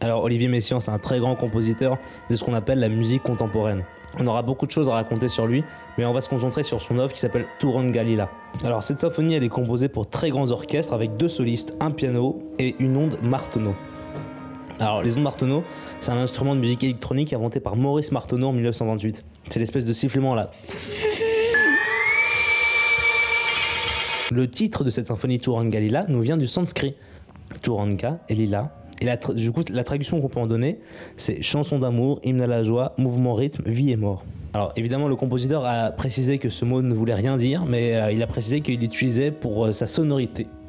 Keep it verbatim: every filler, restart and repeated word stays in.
Alors Olivier Messiaen, c'est un très grand compositeur de ce qu'on appelle la musique contemporaine. On aura beaucoup de choses à raconter sur lui, mais on va se concentrer sur son œuvre qui s'appelle Turangalila. Alors cette symphonie, elle est composée pour très grands orchestres avec deux solistes, un piano et une onde Martenot. Alors les ondes Martenot, c'est un instrument de musique électronique inventé par Maurice Martenot en dix-neuf cent vingt-huit. C'est l'espèce de sifflement là. Le titre de cette symphonie Turangalila nous vient du sanskrit. Turanga et Lila. Et la tra- du coup, la traduction qu'on peut en donner, c'est chanson d'amour, hymne à la joie, mouvement, rythme, vie et mort. Alors évidemment, le compositeur a précisé que ce mot ne voulait rien dire, mais euh, il a précisé qu'il l'utilisait pour euh, sa sonorité.